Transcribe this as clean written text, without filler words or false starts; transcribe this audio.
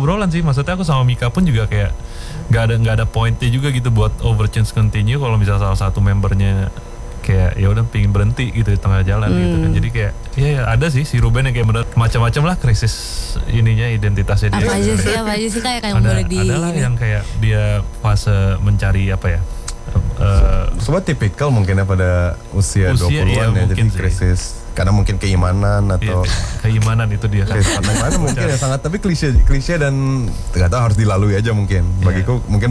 obrolan sih, maksudnya aku sama Mika pun juga kayak nggak ada pointnya juga gitu buat overchange continue kalau misalnya salah satu membernya kayak ya udah pingin berhenti gitu di tengah jalan gitu kan. Jadi kayak ya ada sih si Ruben yang kayak bener macam-macam lah krisis ininya identitasnya dia. Apa aja sih kayak yang boleh di ada lah yang kayak dia fase mencari apa ya, semua tipikal mungkin ya pada usia 20-an iya, ya, jadi sih. krisis karena mungkin keimanan atau keimanan itu dia kan. krisis mana mungkin ya sangat, tapi klise dan nggak tahu harus dilalui aja mungkin bagiku mungkin